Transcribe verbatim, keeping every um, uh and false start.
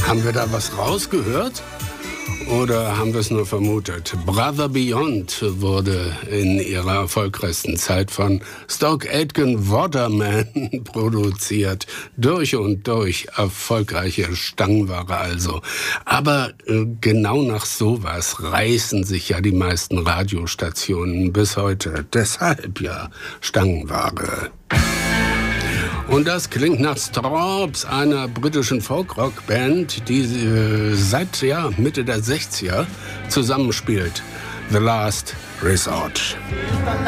Haben wir da was rausgehört? Oder haben wir es nur vermutet? Brother Beyond wurde in ihrer erfolgreichsten Zeit von Stoke Aitken Waterman produziert. Durch und durch erfolgreiche Stangenware also. Aber äh, genau nach sowas reißen sich ja die meisten Radiostationen bis heute. Deshalb ja Stangenware. Und das klingt nach Strawbs, einer britischen Folk-Rock-Band, die äh, seit ja, Mitte der sechziger zusammenspielt. The Last Resort.